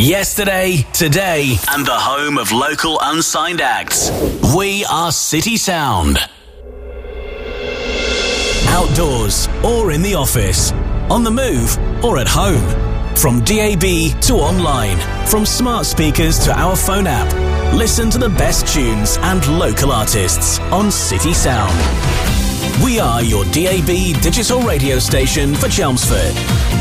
Yesterday, today, and the home of local unsigned acts. We are City Sound. Outdoors or in the office, on the move or at home. From DAB to online, from smart speakers to our phone app. Listen to the best tunes and local artists on City Sound. We are your DAB digital radio station for Chelmsford.